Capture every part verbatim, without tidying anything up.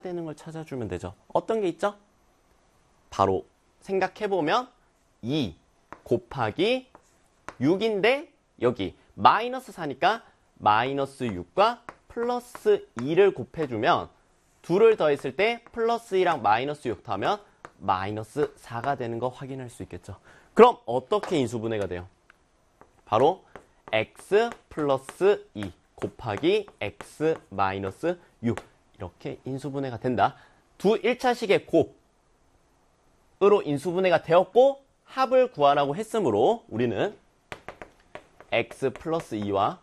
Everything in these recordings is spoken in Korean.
되는 걸 찾아주면 되죠. 어떤 게 있죠? 바로 생각해보면 이 곱하기 육인데 여기 마이너스 사니까 마이너스 육과 플러스 이를 곱해주면 둘을 더했을 때 플러스 이랑 마이너스 육 더하면 마이너스 사가 되는 거 확인할 수 있겠죠. 그럼 어떻게 인수분해가 돼요? 바로 x 플러스 이 곱하기 x 마이너스 육 이렇게 인수분해가 된다. 두 일 차식의 곱으로 인수분해가 되었고 합을 구하라고 했으므로 우리는 x 플러스 이와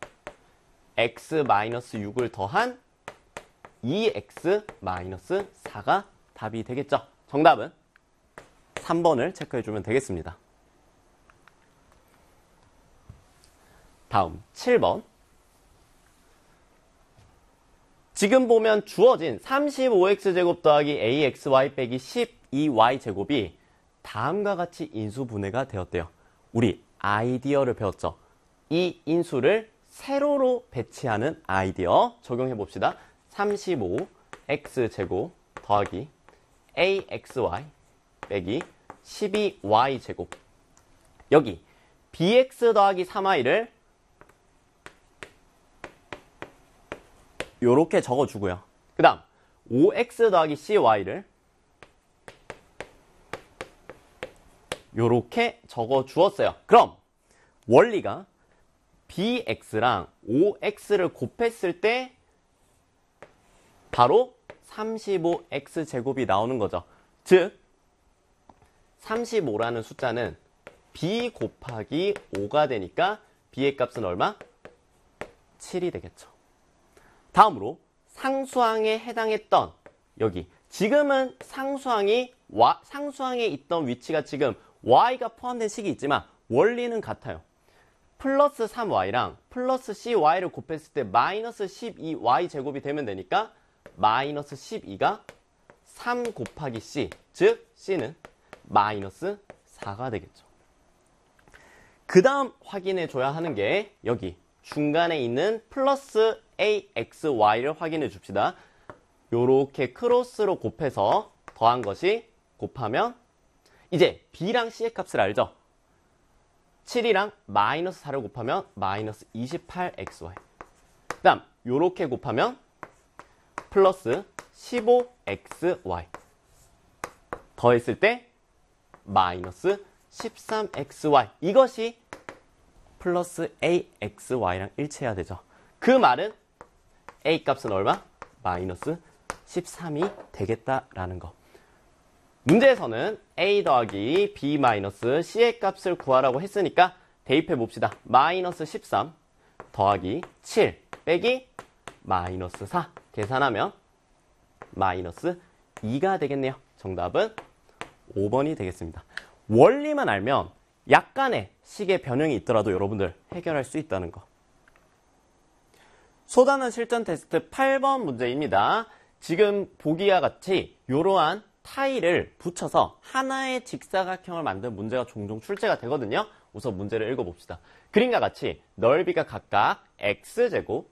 x 마이너스 육을 더한 이 엑스 마이너스 사가 답이 되겠죠. 정답은 삼 번을 체크해주면 되겠습니다. 다음 칠 번. 지금 보면 주어진 삼십오 엑스 제곱 더하기 에이엑스와이 빼기 십이 와이 제곱이 다음과 같이 인수분해가 되었대요. 우리 아이디어를 배웠죠. 이 인수를 세로로 배치하는 아이디어 적용해 봅시다. 삼십오 엑스 제곱 더하기 에이엑스와이 빼기 십이 와이 제곱. 여기 bx 더하기 삼 와이를 요렇게 적어주고요. 그 다음 오 엑스 더하기 씨와이를 요렇게 적어주었어요. 그럼 원리가 bx랑 오 엑스를 곱했을 때 바로 삼십오 엑스 제곱이 나오는 거죠. 즉 삼십오라는 숫자는 b 곱하기 오가 되니까 b의 값은 얼마? 칠이 되겠죠. 다음으로 상수항에 해당했던 여기 지금은 상수항이 와, 상수항에 있던 위치가 지금 y가 포함된 식이 있지만 원리는 같아요. 플러스 삼 와이랑 플러스 씨와이를 곱했을 때 마이너스 십이 와이 제곱이 되면 되니까 마이너스 십이가 삼 곱하기 c, 즉 c는 마이너스 사가 되겠죠. 그 다음 확인해 줘야 하는 게 여기 중간에 있는 플러스 에이엑스와이를 확인해 줍시다. 요렇게 크로스로 곱해서 더한 것이 곱하면 이제 b랑 c의 값을 알죠? 칠이랑 마이너스 사를 곱하면 마이너스 이십팔 엑스와이. 그 다음 요렇게 곱하면 플러스 십오 엑스와이. 더했을 때 마이너스 십삼 엑스와이. 이것이 플러스 에이엑스와이랑 일치해야 되죠. 그 말은 a 값은 얼마? 마이너스 십삼이 되겠다라는 거. 문제에서는 a 더하기 b 마이너스 c의 값을 구하라고 했으니까 대입해 봅시다. 마이너스 십삼 더하기 칠 빼기 마이너스 사 계산하면 마이너스 이가 되겠네요. 정답은 오 번이 되겠습니다. 원리만 알면 약간의 식의 변형이 있더라도 여러분들 해결할 수 있다는 거. 소단원 실전 테스트 팔 번 문제입니다. 지금 보기와 같이 이러한 타일을 붙여서 하나의 직사각형을 만든 문제가 종종 출제가 되거든요. 우선 문제를 읽어봅시다. 그림과 같이 넓이가 각각 x제곱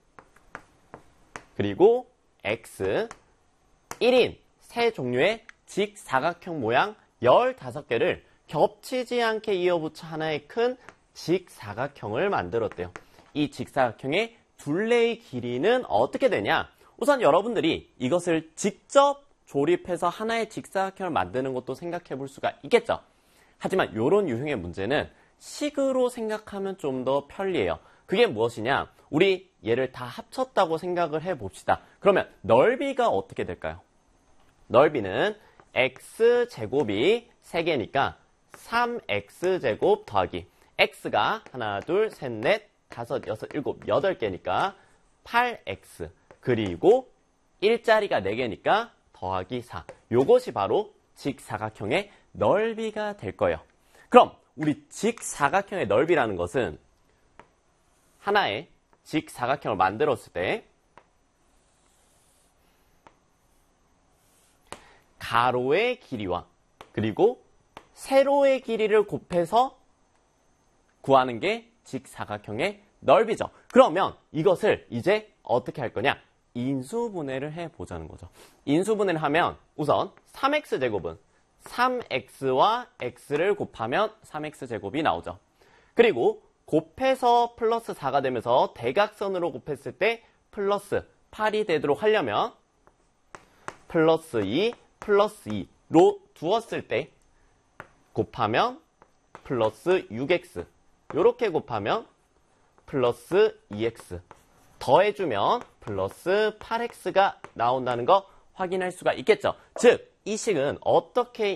그리고 x 일인 세 종류의 직사각형 모양 열다섯 개를 겹치지 않게 이어붙여 하나의 큰 직사각형을 만들었대요. 이 직사각형의 둘레의 길이는 어떻게 되냐? 우선 여러분들이 이것을 직접 조립해서 하나의 직사각형을 만드는 것도 생각해 볼 수가 있겠죠. 하지만 이런 유형의 문제는 식으로 생각하면 좀 더 편리해요. 그게 무엇이냐? 우리 얘를 다 합쳤다고 생각을 해 봅시다. 그러면 넓이가 어떻게 될까요? 넓이는 x제곱이 세 개니까 삼 엑스제곱 더하기 x가 하나, 둘, 셋, 넷, 다섯, 여섯, 일곱, 여덟 개니까 팔 엑스 그리고 일자리가 네 개니까 더하기 사. 요것이 바로 직사각형의 넓이가 될 거예요. 그럼 우리 직사각형의 넓이라는 것은 하나의 직사각형을 만들었을 때 가로의 길이와 그리고 세로의 길이를 곱해서 구하는 게 직사각형의 넓이죠. 그러면 이것을 이제 어떻게 할 거냐? 인수분해를 해보자는 거죠. 인수분해를 하면 우선 삼 엑스 제곱은 삼 엑스와 x를 곱하면 삼 엑스 제곱이 나오죠. 그리고 곱해서 플러스 사가 되면서 대각선으로 곱했을 때 플러스 팔이 되도록 하려면 플러스 이 플러스 이로 두었을 때 곱하면 플러스 육 엑스 이렇게 곱하면 플러스 이 엑스 더해주면 플러스 팔 엑스가 나온다는 거 확인할 수가 있겠죠. 즉, 이 식은 어떻게